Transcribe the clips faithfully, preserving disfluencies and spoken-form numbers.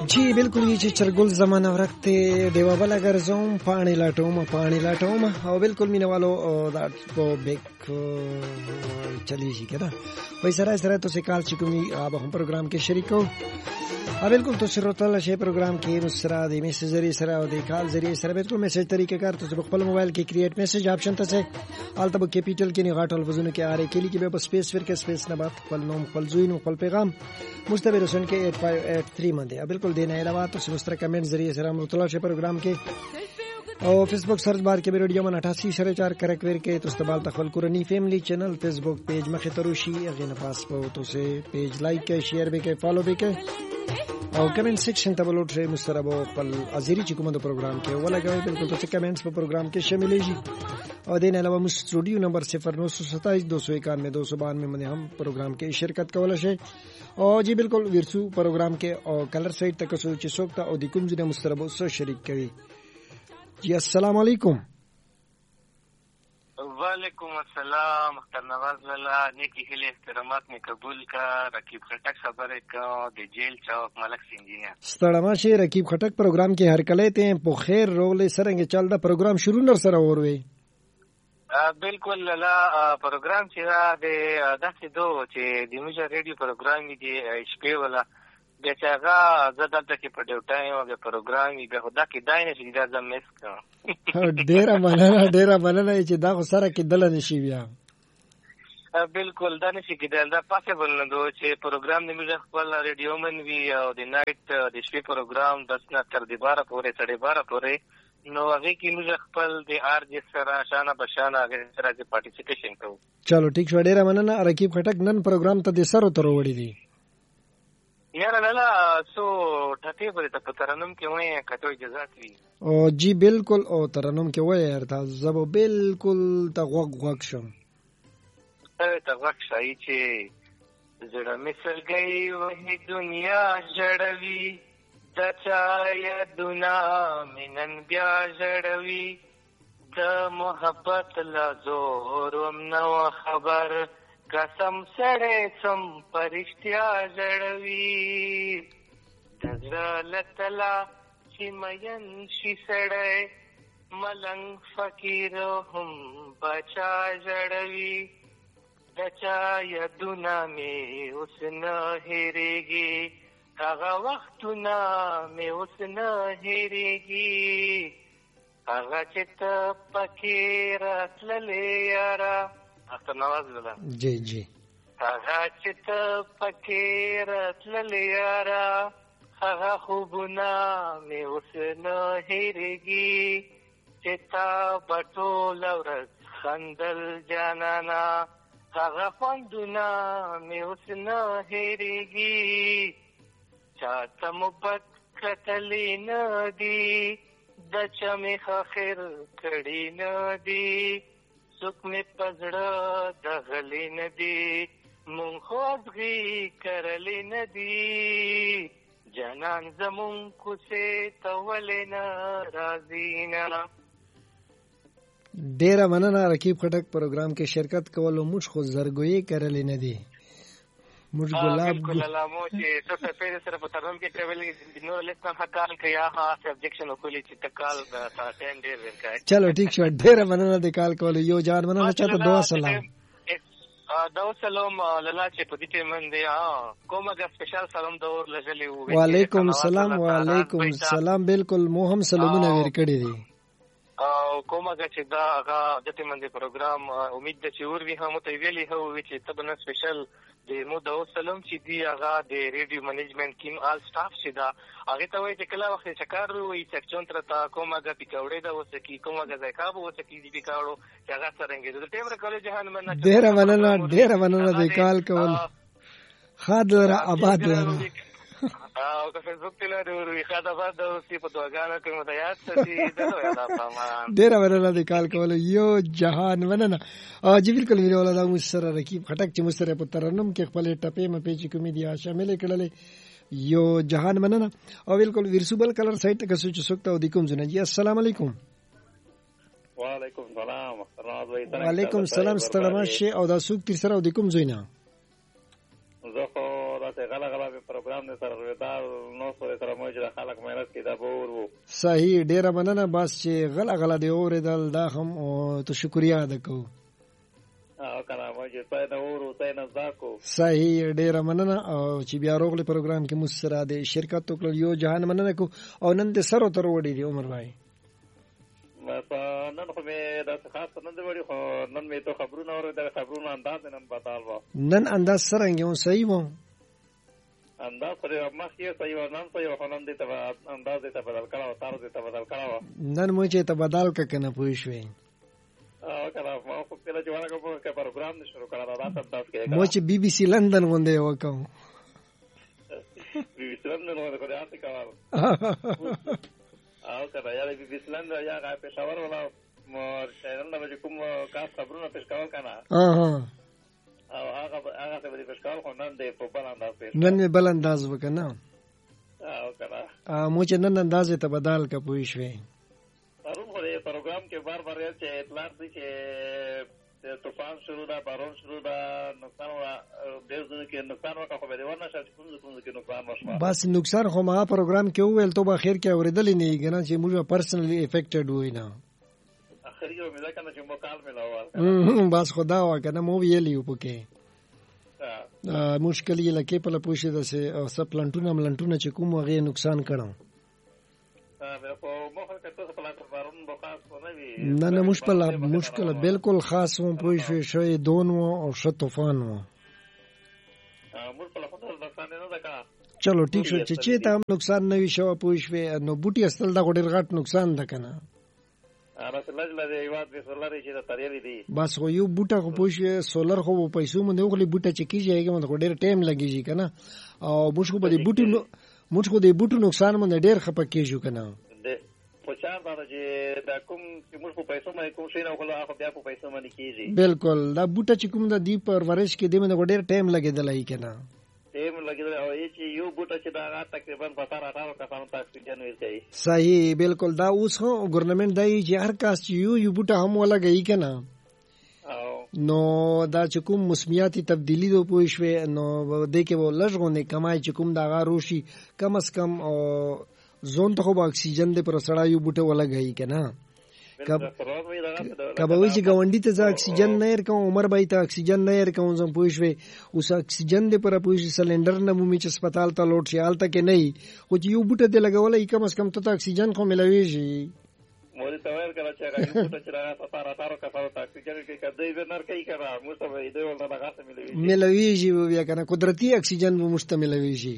جی بالکل یې چې چرګل زمانه ورکته دیوا بل ګرځوم پانی لاټوم پانی لاټوم او بالکل مینوالو دا په بیک چلی شي کنه وای سره سره تو سکال چې کومي به هم پروګرام کې شریکو ا بالکل تو سره تل شي پروګرام کې نو سره د میسج ذریعہ سره او د کال ذریعہ سره بالکل میسج طریقې کار ته خپل موبایل کې کریټ میسج آپشن ته څه الته په کیپیټل کې نه غاټل وزونه کې اره کې لیکي به سپیس ورکه سپیس نه بعد خپل نوم خپل زوی نو خپل پیغام مستبر حسین کې eight five eight three باندې بالکل دینه علاوه تو سره کمنټ ذریعہ سره مطلع شي پروګرام کې او فیسبوک سرچ بار کې ویډیو من اٹھاسی سره چار کرک ور کې تو استقبال تخل کورنی فیملی چینل فیسبوک پیج مخه تروشي اغه نه پاس په تو سه پیج لایک کې شیر به کې فالو به کې او کمنټ سیکشن ته بلوټ مستربو خپل ازيري چې کومه د پروګرام کې ولګوي بالکل تو کمنټس په پروګرام کې شامل شي او دین علاوه مو سټوډیو نمبر صفر نو سو ستائیس دو سو اکانوے دو سو بانوے باندې هم پروګرام کې شرکت کولای شي او جی بالکل ورسو پروګرام کې او کلر سایت تک سو چې څوک ته او د کوم ځای مستربو سره شریک کوي جی السلام علیکم وعلیکم السلام مختار نواز والا نیکی خیلی احترامات میں قبول کا رقیب خټک خبره کا د جیل چوک ملک انجینئر ستړما شي رقیب خټک پروګرام کې هر کله ته په خیر روغلې سرنګ چل دا پروګرام شروع نر سره اوروي بالکل لا پروګرام چې دا د داسې دو چې د موږ ریډیو پروګرام دی شپې ولا د چاغه زدلته کې په ډیوټای او د پروګرام به خدا کې داینه چې دا زمس کا ډیره مننه ډیره مننه چې دا خو سره کې دل نشي بیا بالکل دا نشي کېدل دا پاسبل نه دوه چې پروګرام د موږ خپل ریډیو من وی او د نایټ د شپې پروګرام د سنا تر دی بار پورې تړي بار پورې نو هغه کې موږ خپل د آر جی سره شانه بشانه هغه سره د پارټیسیپیشن کوو چلو ټیک شو ډیره مننه رقیب خټک نن پروګرام ته د سره تر وړي دي یاره لالا سو ټټې په ته ترنم کې وای کټو اجازه وی او جی بالکل او ترنم کې وای ارته زبو بالکل ته غوغ غوغ شم ته غوغ شای چې زړه مثل گئی وه دنیا جړوي د چا یادونه منن بیا جړوي د محبت لا زور وم نو خبر قسم سره سم پرشتیا جړوي دزرا لتلا چې مین شي سره ملنګ فقیر هم بچا جړوي دچا یادونه می اوس نه هېریږي هغه وختونه می اوس نه هېریږي هغه چې ته پکې راتللې یاره مختار نواز والا جی جی هغه چې ته پکې راتللې یاره هغه خوبونه می اوس نه هېریږي چې تا بټوله ورځ خندل جانانا هغه خوندونه می اوس نه هېریږي چاته محبت کتلی نه دی د چا می خاخر کړي نه دی څوک می پزړه دغلی نه دی مونږ خو ازغي کرلی نه دی جانان زمون کوڅې ته ولې نه راځي نه ډیره مننه رقیب خټک پروګرام کې شرکت کولو موږ خو زرګوي کرلی نه دی موږ ګلاب بالکل علامو چې څه څه پیدا سره په ترنم کې ټریول نو لیکن حقال کې یا ها سبجیکشن وکولي چې تکال د ټایم ډیر ورکای چلو ټیک شو ډیره مننه د کال کول یو جان مننه چاته دعا سلام دا سلام لالا چې په دې ټیم باندې کومه غا سپیشل سلام دور لګلی وو وعلیکم السلام وعلیکم السلام بالکل مو هم سلامونه ورکړي دي او کومه چې دا هغه د ټیم باندې پروګرام امید د چې ور وی هم ته ویلي هو چې تبنه سپیشل د مو د سلام چې دی هغه د ریډیو منیجمنت ټیم آل سټاف چې دا هغه ته وایي چې کله وخت چکر وي سیکشن تر تا کومه غا پکوړې دا وسه کی کومه غا ځکاب وسه کی دی پکاړو چې هغه سرنګي د ټیم رکول جهان مننه ډیر مننه ډیر مننه د کال کول خاطر آباد لره او که فیسبوک ته لري خاطر آباد د سی په دوګانو کې متیات ستې دا یاد پامان ډیر مننه د کال کول یو جهان مننه او جی بالکل میرے ولدا مو سره رقیب خټک چې مو سره په ترنم کې خپل ټپې مپې چې کومې دي شامل کړلې یو جهان مننه او بالکل ورسوبل کلر سایت ته کسو چې سوکته د کوم جن جی السلام علیکم وعلیکم السلام وعلیکم السلام ستړما شي او دا سوک تر سره د کوم زوینه زه خو د داسې غلا غلا په پروګرام نه سره ودا نو سره سره مو چې خلک مهنت کې دا بور وو. صحیح ډیره مننه بس چې غلا غلا دی اوریدل دا هم ته شکریا ادا کوو. او کنه مو چې پای دا ورو ته نه زاکو. صحیح ډیره مننه او چې بیا روغله پروګرام کې مو سره د شرکت وکړ یو جهان مننه کو او نن د سره تر وړي دی عمر بھائی. مثلا نن خو مې دا خاص نن د وړي خو نن مې ته خبرونه اورې د خبرونو انداز نن بتال و. نن انداز سره یو صحیح و. انداز سره مخکې صحیح و نن صحیح و نن دې ته انداز دې ته بدل کړه او تار دې ته بدل کړه. نن مو چې ته بدل ک کنه پوه شوې. او کنه ما خو په لږ وړه کوم چې پروګرام نشو کړه دا تاسو کې. مو چې بي بي سي لندن غونډه وکاو. بي بي سي لندن غونډه کوي تاسو کاوه. او کنه یا بي بي سي لندن یا غا پېښور ولا مو چینل نه کوم کا خبرونه پېښ کول کنه. اه او هغه هغه څه به پېښ کول خو نن دې په بل انداز پېښ. نن بل انداز وکنه. او کنه ا مو چې نن انداز ته بدل ک پوي شوې. پرون خو دې پروګرام کې بار بار یې چې اطلاع دي چې طوفان شروع ده بارون شروع ده نقصان وا ډېر ځنه کې نقصان وکړه خو به ورنه شې کوم کوم کې نقصان وشو. بس نقصان خو ما پروګرام کې وویل ته به خیر کې اوریدل نه کنه چې موږ پرسنلی افیکټډ وای نه. اخري یو مې کنه چې مو کال ملاوه. بس خدا وا کنه مو ویلی وپکې. ا مشکل یې لکه په لپوشه ده سه سپلنټونه ملنټونه چې کوم هغه نقصان کړو. نه نه مشکل مشکل بالکل خاص و پوه شوي شوی دون و او ش طوفان و. چلو ٹھیک شو چې چې ته نقصان نه وي شو پوه شوي نو بوټي اصل دا ډېر غټ نقصان ده کنه. بس خو یو بوټه خو پوه شوي سولر خو پیسو باندې وغلی بوټه چې کیږي هغه باندې ډېر ټایم لګیږي کنه او موږ خو به بوټي موږ خو د بوټو نقصان باندې ډېر خپه کیږو کنه. پوچار دا چې دا کوم چې موږ په پیسو باندې کوم شي نه خلا خو بیا په پیسو باندې کیږي. بالکل دا بوټه چې کوم د دی پرورش کې دی باندې ډېر ټایم لګیدلای کنه. ټایم لګیدل او چې یو بوټه چې دا تقریبا ستر اٹھارہ کسانو ته اکسیجن ورکوي. صحیح بالکل دا اوس هو ګورنمنت دای چې هر کاس چې یو یو بوټه هم ولګي کنه. نو دا چې کوم موسمیاتي تبدیلی دو پوه شوي نو د کې و لږغونه کمای چې کوم دا غاروشي کم اس کم او زون ته خو اکسیجن دې پر سړا یو بوټه ولګي کنه. کب کبوي چې ګاونډي ته ځا اکسیجن نه ور کوم عمر بای ته اکسیجن نه ور کوم زم پوه شوي اوس اکسیجن دې پر پوه شي سلندر نه مومي چې هسپتال ته لوټ شي حالت کې نه خو چې یو بوټه دې لګولای کم اس کم ته اکسیجن خو ملوي شي. موري ته ور کړه چې هغه یو څه چې راځه ستاره ستاره کفاره اکسیجن کې کدی به نر کوي کنه مستوي دې ولنه هغه ملوي ملوي شي بیا کنه قدرتي اکسیجن به مشتمل وي شي.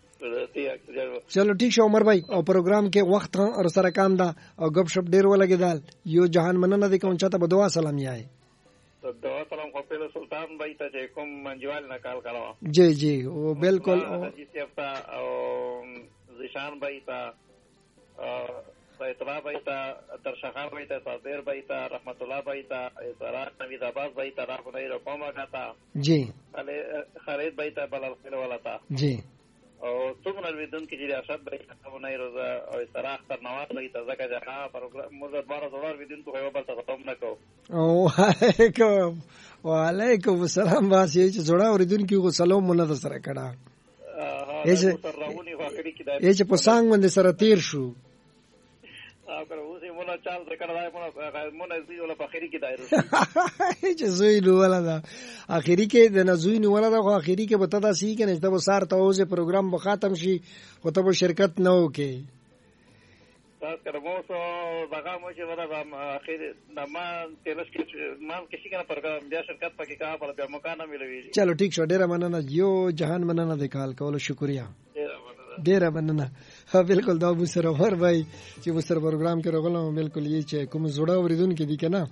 چلو ٹھیک شو عمر بھائی او پروګرام کې وخت اور سره کام دا او غب شپ ډیر ولګیدل یو جهان مننه د کوم چاته بدوا سلام یای. دعا سلام خو په سلطان بھائی ته کوم منجوال نه کال کړو. جی جی او بالکل جی سیفتا او زیشان بھائی ته اطلاع بھائی ته درشخان بھائی ته صابر بھائی ته رحمت الله بھائی ته اسرار نوید عباس بھائی ته راغ نه کومه کاته. جی خالد بھائی ته بلال خیر والا ته. جی او څومره ودون کې چې ارشد به کومه روزه او استراحت تر نواز لګي ته ځکه چې هغه پروګرام موږ د بار ډالر ودون ته یو بل څه ختم نه کو. او علیکم وعلیکم السلام واسي چې جوړا ودون کې سلام مونږ سره کړه. ا چې په څنګه باندې سره تیر شو. او کړه اوسې مونږ چال ذکر راځي مونږ مونږ زی ولا په اخري کې دایره چې زوی نو ولا دا اخري کې د نزوی نو ولا دا خو اخري کې بتا دا سی کې نه د وسار ته اوسه پروګرام به ختم شي خو ته شرکت نه وکي. تاسو کړه مو سو دغه مو چې ولا د اخر د ما تلش کې ما کې څنګه پروګرام بیا شرکت پکې کا پر بیا مکانه ملوي. چلو ٹھیک شو ډیره مننه یو جهان مننه د کال کولو شکریا. ډیره مننه. بالکل دا مو سره ور وای چې مو سره پروګرام کې راغلم بالکل یې چې کوم زړه اوریدون کې دي کنه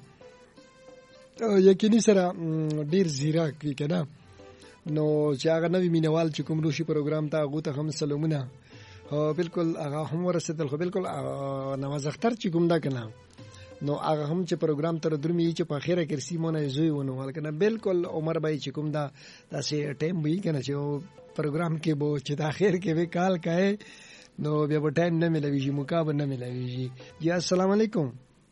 یقیني سره ډیر زیراک وی کنه نو چې هغه نوی مینوال چې کوم روشي پروګرام ته هغه ته هم سلامونه. بالکل هغه هم ورسېدل خو بالکل نواز اختر چې کوم دا کنه نو هغه هم چې پروګرام تر درمي چې په اخیره کې سیمونه زوی ونه ول کنه بالکل عمر بای چې کوم دا داسې ټایم وی کنه چې پروګرام کې بو چې د اخر کې به کال کای نو بیا په ټایم نه ملوي مقابله نه ملوي. جی السلام علیکم.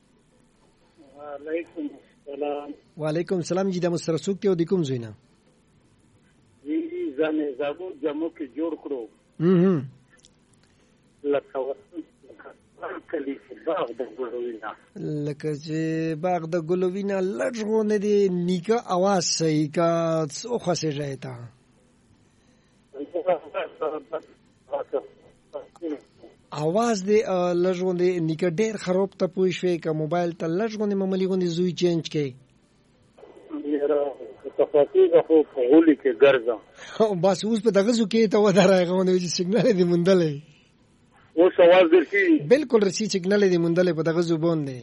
وعلیکم السلام. وعلیکم السلام. جی د مستر سوکته او د کوم زوینه جی ځان زادو جمع کې جوړ کړو هم لکه کلی باغ د ګلوینا لکه چې باغ د ګلوینا لږغونه دی نیکه आवाज صحیح کا او خاصه ځایتا आवाज دی لږغونه نیکه ډیر خراب ته پوي شوی کا موبایل ته لږغونه معمولی غونې زوی چینج کړي تفاصیل خو په غولي کې ګرځم بس اوس په دغه زو کې ته ودارای غونې چې سیګنال دی مندلې اوس आवाज درکې بالکل رسی سیګنال دی مندلې په دغه زو باندې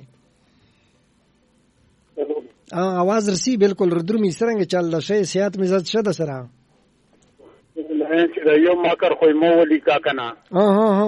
ا आवाज رسی بالکل ردرمي سرنګ چل شي سیات مزاج شته سره نه چې یو ماکر خو مو ولي کا کنه ها ها ها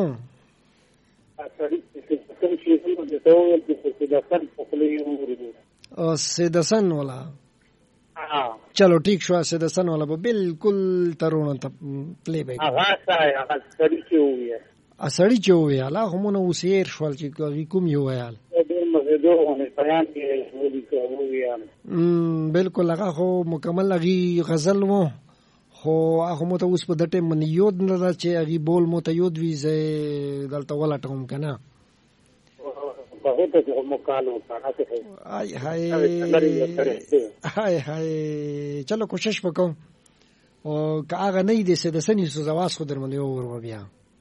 او سیدسن ولا چلو ٹھیک شو سیدسن ولا بالکل ترونه ته پلی بای هغه هغه سړی چې وې ا سړی چې وې الله همونه وسیر شوال چې کوم یو ویال ډېر مزیدو غونې بیان کې ولي کوي ام بالکل هغه خو مکمل لغي غزل وو خو هغه مو ته اوس په دټه من یود نه دا چې هغه بول مو ته یود ویزه دلته ولټوم کنه बहुत मुकालो हाय हाय हाय हाय चलो कोशिश وکړو او کاغه نه دې څه د سنې سوزواس خو درمنه اور بیا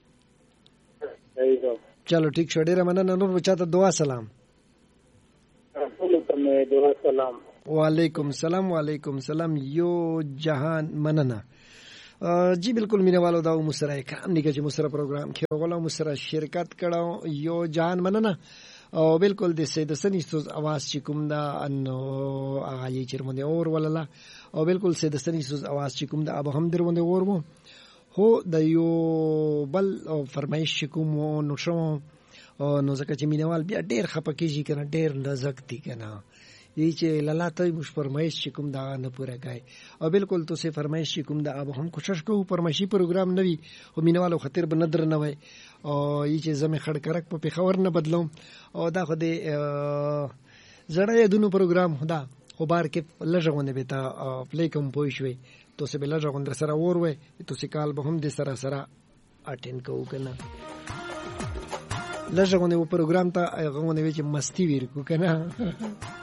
चलो ठीक شو ډیره مننه نور بچاته دعا سلام دعا سلام وعلیکم سلام وعلیکم سلام یو جهان مننه जी बिल्कुल मीने वालों दाऊ मुसरा काम निके چې मुसरा प्रोग्राम کې غلا मुसरा شرکت کړه یو جان مننه او بالکل د سید سنی سوز आवाज چې کوم دا انو اغالی چرمنه اور ولله او بالکل سید سنی سوز आवाज چې کوم دا ابو هم درونه اور وو هو د یو بل فرمایش کوم نو شو نو زکه چې مینوال بیا ډیر خپکیږي کنه ډیر نزک دي کنه یی چې لاله ته مش فرمایش کوم دا نه پوره کای او بالکل تو سه فرمایش کوم دا اب هم کوشش کوو فرمایشي پروګرام نوي او مینوالو خطر به نظر نه وای او یی چې زمي خړ کرک په خبر نه بدلوم او دا خو دې زړه دونو پروګرام خدا خو بار کې لږونه به تا پلی کوم پوي شوي تو سه به لږه غوندر سره ور وای تو سه کال به هم دې سره سره اټین کوو کنه لږه غوندر پروګرام ته غوونه چې مستی ویر کو کنه